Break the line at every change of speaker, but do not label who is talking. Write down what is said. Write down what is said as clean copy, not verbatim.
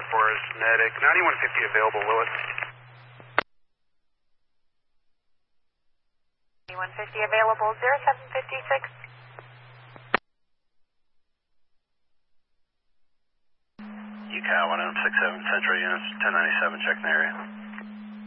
for us, medic. 9150 available, Willis.
9150 available, 0756.
UCAL 1067 Central units, 1097, check in the area.